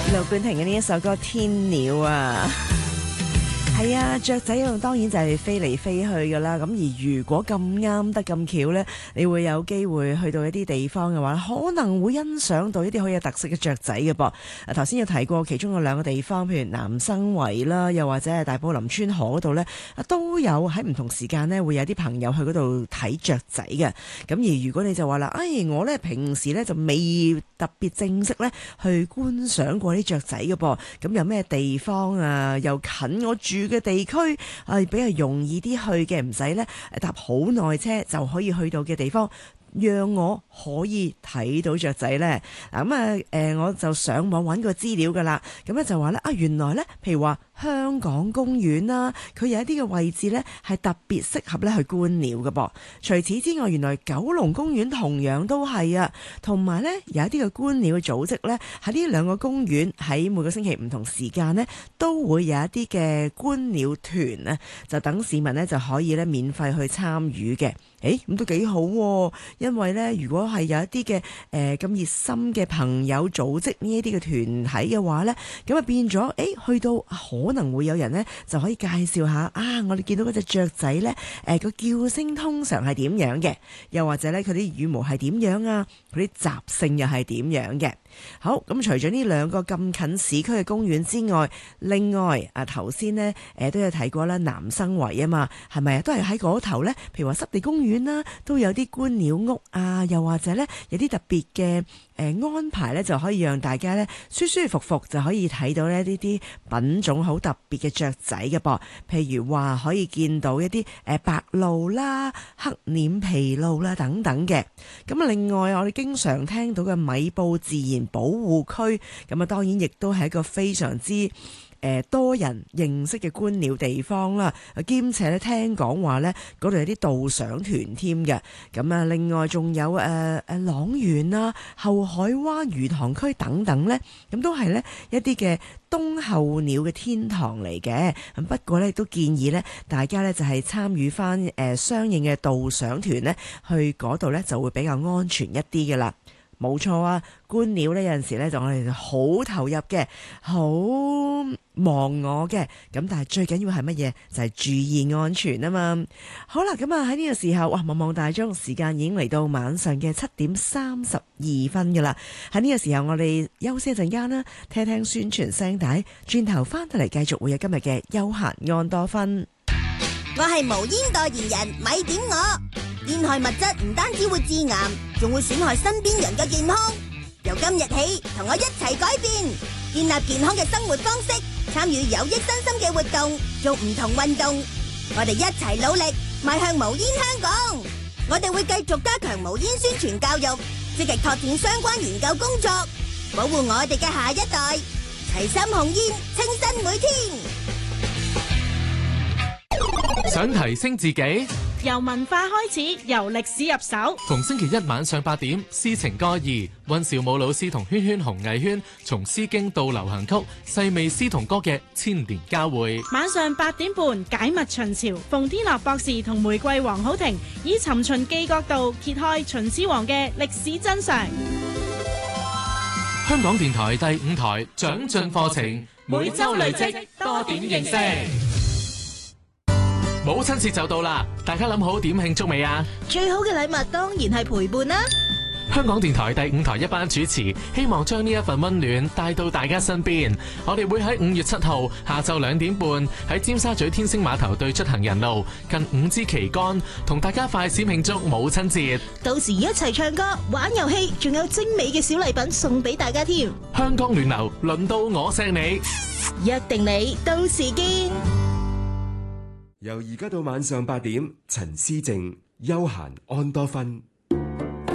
盧冠廷嘅呢一首歌《天鳥》啊，係啊，雀仔當然就係飛嚟飛去噶啦。咁而如果咁啱得咁巧呢，你會有機會去到一啲地方嘅話，可能會欣賞到一啲好有特色嘅雀仔嘅噃。頭先有提過其中有兩個地方，譬如南生圍啦，又或者係大埔林村河嗰度呢，都有喺唔同時間呢會有啲朋友去嗰度睇雀仔嘅。咁而如果你就話啦，我呢平時呢就未特別正式呢去觀賞過啲雀仔嘅噃，咁有咩地方啊又近我住嘅地區比較容易啲去嘅，唔使呢搭好耐車就可以去到嘅地方，讓我可以睇到雀仔呢。咁我就上網揾個資料噶啦，咁咧就話呢，原來呢，譬如話香港公園啦，佢有一啲嘅位置呢係特別適合呢去觀鳥嘅噃。除此之外，原來九龍公園同樣都係啊，同埋呢有一啲嘅觀鳥嘅組織呢，喺呢兩個公園喺每個星期唔同時間呢，都會有一啲嘅觀鳥團呢，就等市民呢就可以呢免費去參與嘅。咁都幾好喎，因為呢，如果係有一啲嘅咁熱心嘅朋友組織呢一啲嘅團體嘅話呢，咁啊變咗去到可能會有人呢就可以介紹下我哋見到嗰隻雀仔呢，個叫聲通常係點樣嘅，又或者呢，佢啲羽毛係點樣啊，佢啲習性又係點樣嘅。好，咁除咗呢兩個咁近市區嘅公園之外，另外頭先呢都有提過啦，南生圍啊嘛，係咪都係喺嗰頭呢？譬如話濕地公園啦，都有啲觀鳥屋啊，又或者呢，有啲特別嘅安排呢，就可以讓大家呢舒舒服服就可以睇到呢啲品種好特別嘅雀仔嘅噃。譬如話可以見到一啲白鷺啦、黑臉琵鷺啦等等嘅。咁另外我哋經常聽到嘅米埔自然保護區，咁當然亦都係一個非常之多人認識嘅觀鳥地方啦，兼且咧聽講話呢嗰度有啲導賞團添嘅。咁另外仲有塱原啊、後海灣魚塘區等等呢，咁都係呢一啲嘅冬候鳥嘅天堂嚟嘅。不過呢，都建議呢大家呢就係參與翻相應嘅導賞團呢，去嗰度呢就會比較安全一啲嘅啦。冇錯啊，觀鳥呢有陣時呢就我哋好投入嘅，好忘我嘅，咁但係最緊要係乜嘢？就係注意安全啊嘛。好啦，咁喺呢個時候，望望大鐘，時間已經嚟到晚上嘅7:32噶啦。喺呢個時候，我哋休息一陣間啦，聽聽宣傳聲帶，轉頭翻到嚟繼續會有今日嘅休閒安多芬。 我係無煙代言人，咪點我。煙害物質唔單止會致癌，仲會損害身邊人嘅健康。由今日起，同我一齊改變，建立健康嘅生活方式，參與有益身心嘅活動，做唔同運動。我哋一齊努力，邁向無煙香港。我哋會繼續加強無煙宣傳教育，積極拓展相關研究工作，保護我哋嘅下一代。齊心控煙，清新每天。 想提升自己， 由文化開始，由歷史入手。 逢星期一晚上8點，詩情歌兒，溫兆武老師同圈圈紅藝圈，從詩經到流行曲，細味詩同歌嘅千年交匯。 晚上8點半，解密秦朝，馮天樂博士同玫瑰黃好婷以尋秦記角度揭開秦始皇嘅歷史真相。 香港電台第5台長進課程，每周累積多點認識。母親節就到啦，大家諗好點慶祝未啊？ 最好嘅禮物當然係陪伴啦。 香港電台第5台一班主持，希望將呢一份溫暖帶到大家身邊。我哋會喺5月7號下晝2點半喺尖沙咀天星碼頭對出行人路近5支旗杆，同大家快閃慶祝母親節。 到時一齊唱歌、玩遊戲，仲有精美嘅小禮品送俾大家添。 香港暖流，輪到我錫你， 約定你，到時見。 由而家到晚上8點，陳思靜休閒安多芬。